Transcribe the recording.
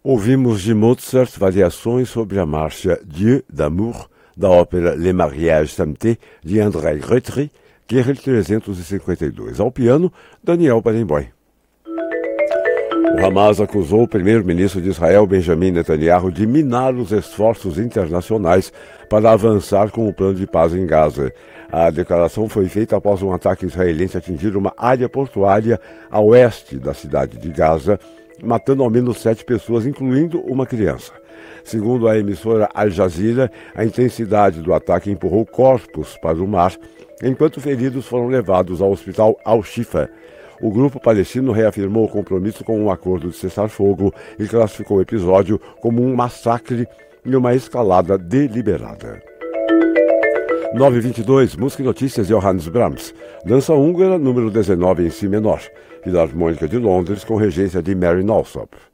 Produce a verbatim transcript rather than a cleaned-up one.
Ouvimos de Mozart variações sobre a marcha Dieu d'amour, da ópera Le Mariage Samté, de André Gretry, Guerra trezentos e cinquenta e dois. Ao piano, Daniel Barenboim. O Hamas acusou o primeiro-ministro de Israel, Benjamin Netanyahu, de minar os esforços internacionais para avançar com o plano de paz em Gaza. A declaração foi feita após um ataque israelense atingir uma área portuária a oeste da cidade de Gaza, matando ao menos sete pessoas, incluindo uma criança. Segundo a emissora Al Jazeera, a intensidade do ataque empurrou corpos para o mar, enquanto feridos foram levados ao hospital Al-Shifa. O grupo palestino reafirmou o compromisso com um acordo de cessar-fogo e classificou o episódio como um massacre e uma escalada deliberada. nove e vinte e dois, Música e Notícias de Johannes Brahms. Dança húngara, número dezenove em si menor. Filarmônica de Londres, com regência de Mary Alsop.